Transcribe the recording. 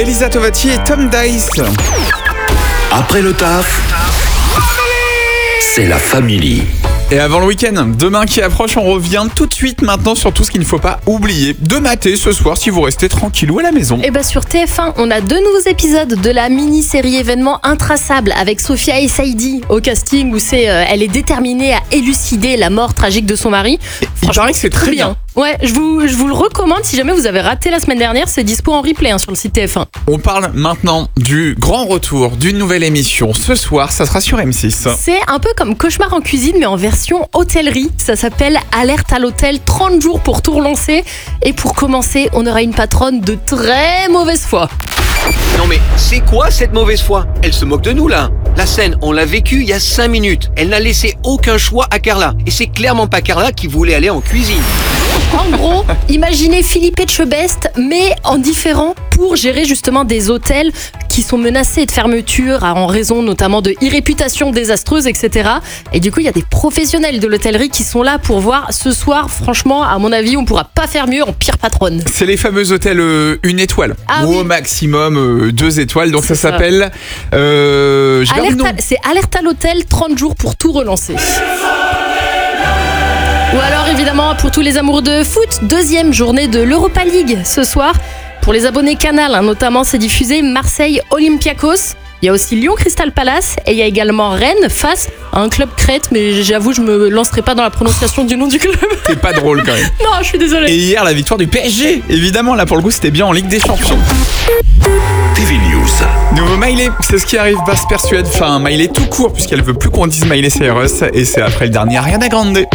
Elisa Tovati et Tom Dice. Après le taf, c'est la famille. Et avant le week-end, demain qui approche, on revient tout de suite maintenant sur tout ce qu'il ne faut pas oublier de mater ce soir si vous restez tranquillou à la maison. Et sur TF1, on a 2 nouveaux épisodes de la mini-série événement Intraçable avec Sophia Essaidi au casting où elle est déterminée à élucider la mort tragique de son mari. Il paraît que c'est très bien. Ouais, je vous le recommande si jamais vous avez raté la semaine dernière, c'est dispo en replay sur le site TF1. On parle maintenant du grand retour d'une nouvelle émission. Ce soir, ça sera sur M6. C'est un peu comme Cauchemar en cuisine mais en version hôtellerie. Ça s'appelle Alerte à l'hôtel, 30 jours pour tout relancer. Et pour commencer, on aura une patronne de très mauvaise foi. Non mais c'est quoi cette mauvaise foi? Elle se moque de nous là. La scène, on l'a vécue il y a 5 minutes. Elle n'a laissé aucun choix à Carla. Et c'est clairement pas Carla qui voulait aller en cuisine. En gros, imaginez Philippe Etchebest, mais en différent pour gérer justement des hôtels qui sont menacés de fermeture en raison notamment de irréputation désastreuse, etc. Et du coup, il y a des professionnels de l'hôtellerie qui sont là pour voir ce soir. Franchement, à mon avis, on pourra pas faire mieux en pire patronne. C'est les fameux hôtels 1 étoile ou au maximum 2 étoiles. Donc ça s'appelle... c'est Alerte à l'hôtel, 30 jours pour tout relancer. Ou alors évidemment pour tous les amoureux de foot, 2e journée de l'Europa League ce soir. Pour les abonnés Canal, notamment c'est diffusé Marseille Olympiakos. Il y a aussi Lyon Crystal Palace et il y a également Rennes face à un club Crète, mais j'avoue je me lancerai pas dans la prononciation du nom du club. C'est pas drôle quand même. Non, je suis désolée. Et hier la victoire du PSG, évidemment là pour le coup c'était bien en Ligue des Champions. TV News. Nouveau Miley, c'est ce qui arrive, Basse Persuade. Enfin Miley tout court puisqu'elle veut plus qu'on dise Miley Cyrus et c'est après le dernier Ariana Grande.